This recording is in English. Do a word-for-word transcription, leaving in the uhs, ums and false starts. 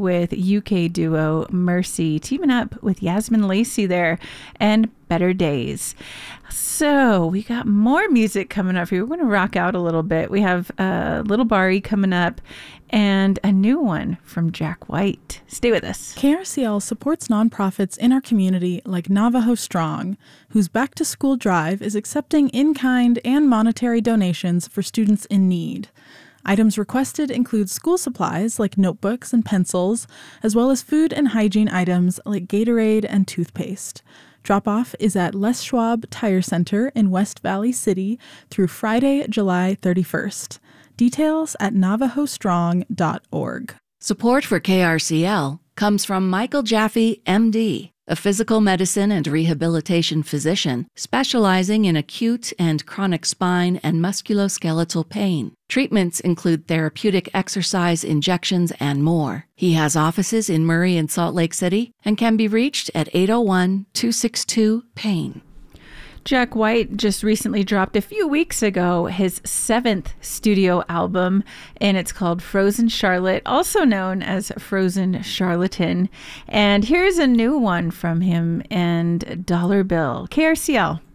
with U K duo Mercy, teaming up with Yasmin Lacey there, and Better Days. So we got more music coming up here. We're going to rock out a little bit. We have uh, Little Bari coming up and a new one from Jack White. Stay with us. K R C L supports nonprofits in our community like Navajo Strong, whose back-to-school drive is accepting in-kind and monetary donations for students in need. Items requested include school supplies like notebooks and pencils, as well as food and hygiene items like Gatorade and toothpaste. Drop-off is at Les Schwab Tire Center in West Valley City through Friday, July thirty-first. Details at navajo strong dot org. Support for K R C L comes from Michael Jaffe, M D, a physical medicine and rehabilitation physician specializing in acute and chronic spine and musculoskeletal pain. Treatments include therapeutic exercise, injections, and more. He has offices in Murray and Salt Lake City and can be reached at eight oh one, two six two, PAIN. Jack White just recently dropped a few weeks ago his seventh studio album, and it's called Frozen Charlotte, also known as Frozen Charlatan. And here's a new one from him and Dollar Bill. K R C L.